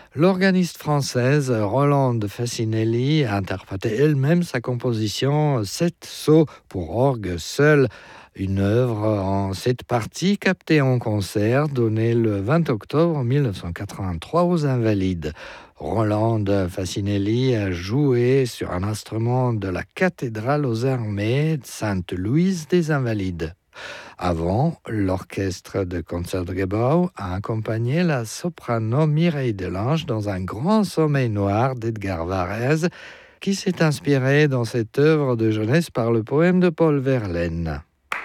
L'organiste française Rolande Facinelli a interprété elle-même sa composition 7 sauts pour orgue seul, une œuvre en 7 parties captée en concert donné le 20 octobre 1983 aux Invalides. Rolande Facinelli a joué sur un instrument de la cathédrale aux armées Sainte-Louise des Invalides. Avant, l'orchestre de Concertgebouw a accompagné la soprano Mireille Delange dans un grand sommeil noir d'Edgar Varèse, qui s'est inspiré dans cette œuvre de jeunesse par le poème de Paul Verlaine.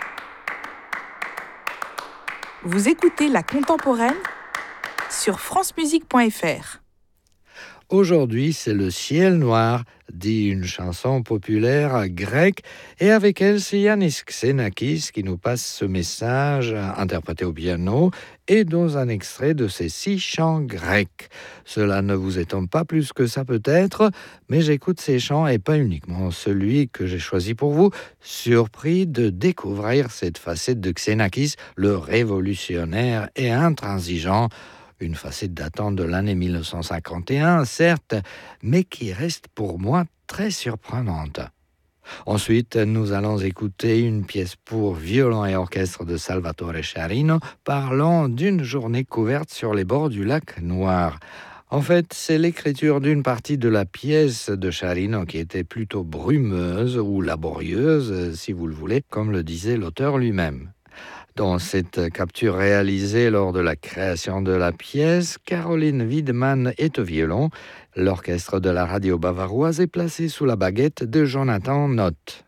Vous écoutez La Contemporaine sur francemusique.fr. Aujourd'hui, c'est le ciel noir, dit une chanson populaire grecque, et avec elle, c'est Yannis Xenakis qui nous passe ce message, interprété au piano, et dans un extrait de ses 6 chants grecs. Cela ne vous étonne pas plus que ça peut-être, mais j'écoute ces chants et pas uniquement celui que j'ai choisi pour vous, surpris de découvrir cette facette de Xenakis, le révolutionnaire et intransigeant, une facette datant de l'année 1951, certes, mais qui reste pour moi très surprenante. Ensuite, nous allons écouter une pièce pour violon et orchestre de Salvatore Sciarrino parlant d'une journée couverte sur les bords du lac Noir. En fait, c'est l'écriture d'une partie de la pièce de Sciarrino qui était plutôt brumeuse ou laborieuse, si vous le voulez, comme le disait l'auteur lui-même. Dans cette capture réalisée lors de la création de la pièce, Caroline Wiedemann est au violon. L'orchestre de la radio bavaroise est placé sous la baguette de Jonathan Nott.